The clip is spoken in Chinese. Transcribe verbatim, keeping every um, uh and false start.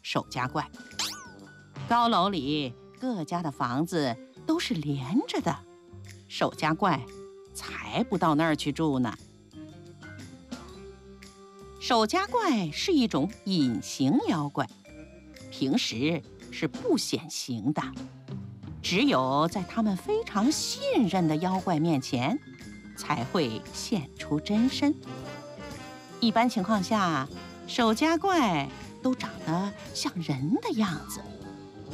守家怪。高楼里各家的房子都是连着的，守家怪才不到那儿去住呢。守家怪是一种隐形妖怪，平时是不显形的，只有在他们非常信任的妖怪面前，才会现出真身。一般情况下，守家怪都长得像人的样子。